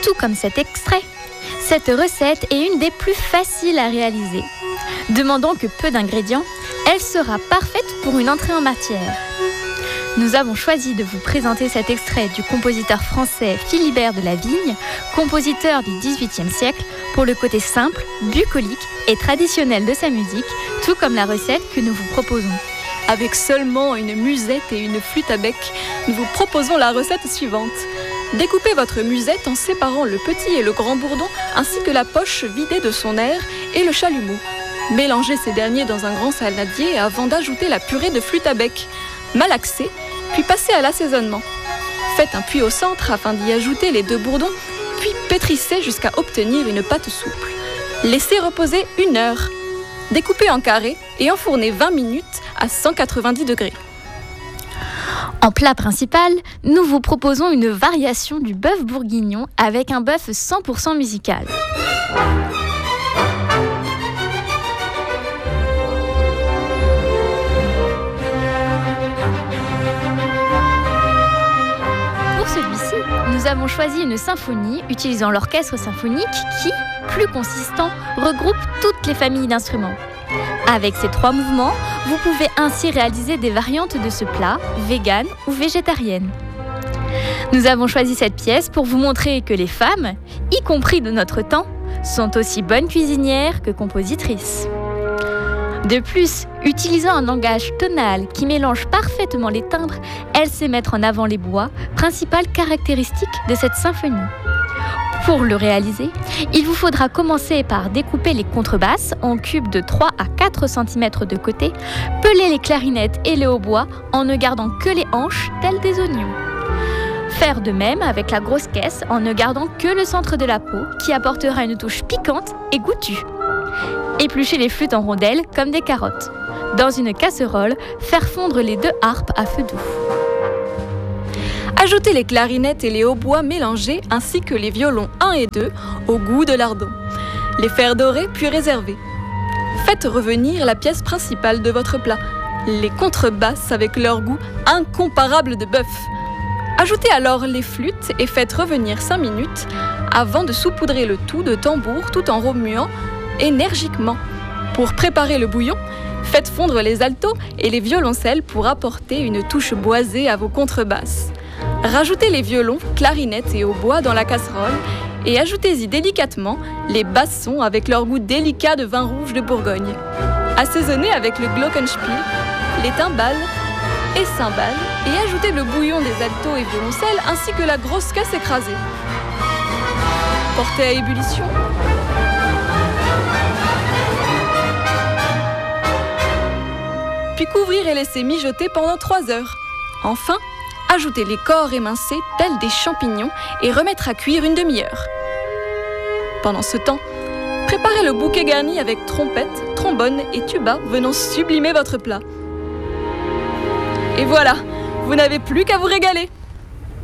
tout comme cet extrait. Cette recette est une des plus faciles à réaliser. Demandant que peu d'ingrédients, elle sera parfaite pour une entrée en matière. Nous avons choisi de vous présenter cet extrait du compositeur français Philibert de la Vigne, compositeur du XVIIIe siècle, pour le côté simple, bucolique et traditionnel de sa musique, tout comme la recette que nous vous proposons. Avec seulement une musette et une flûte à bec, nous vous proposons la recette suivante. Découpez votre musette en séparant le petit et le grand bourdon, ainsi que la poche vidée de son air et le chalumeau. Mélangez ces derniers dans un grand saladier avant d'ajouter la purée de flûte à bec. Malaxez, puis passez à l'assaisonnement. Faites un puits au centre afin d'y ajouter les 2 bourdons, puis pétrissez jusqu'à obtenir une pâte souple. Laissez reposer 1 heure. Découpez en carrés et enfournez 20 minutes à 190 degrés. En plat principal, nous vous proposons une variation du bœuf bourguignon avec un bœuf 100% musical. Pour celui-ci, nous avons choisi une symphonie utilisant l'orchestre symphonique qui, plus consistant, regroupe toutes les familles d'instruments. Avec ces 3 mouvements, vous pouvez ainsi réaliser des variantes de ce plat, vegan ou végétarienne. Nous avons choisi cette pièce pour vous montrer que les femmes, y compris de notre temps, sont aussi bonnes cuisinières que compositrices. De plus, utilisant un langage tonal qui mélange parfaitement les timbres, elle sait mettre en avant les bois, principale caractéristique de cette symphonie. Pour le réaliser, il vous faudra commencer par découper les contrebasses en cubes de 3 à 4 cm de côté, peler les clarinettes et les hautbois en ne gardant que les hanches telles des oignons. Faire de même avec la grosse caisse en ne gardant que le centre de la peau qui apportera une touche piquante et goûtue. Éplucher les flûtes en rondelles comme des carottes. Dans une casserole, faire fondre les 2 harpes à feu doux. Ajoutez les clarinettes et les hautbois mélangés ainsi que les violons 1 et 2 au goût de lardon. Les faire dorer puis réserver. Faites revenir la pièce principale de votre plat, les contrebasses avec leur goût incomparable de bœuf. Ajoutez alors les flûtes et faites revenir 5 minutes avant de saupoudrer le tout de tambour tout en remuant énergiquement. Pour préparer le bouillon, faites fondre les altos et les violoncelles pour apporter une touche boisée à vos contrebasses. Rajoutez les violons, clarinettes et hautbois dans la casserole et ajoutez-y délicatement les bassons avec leur goût délicat de vin rouge de Bourgogne. Assaisonnez avec le glockenspiel, les timbales et cymbales et ajoutez le bouillon des altos et violoncelles ainsi que la grosse caisse écrasée. Portez à ébullition. Puis couvrir et laisser mijoter pendant 3 heures. Enfin, ajoutez les corps émincés tels des champignons et remettre à cuire une demi-heure. Pendant ce temps, préparez le bouquet garni avec trompette, trombone et tuba venant sublimer votre plat. Et voilà, vous n'avez plus qu'à vous régaler.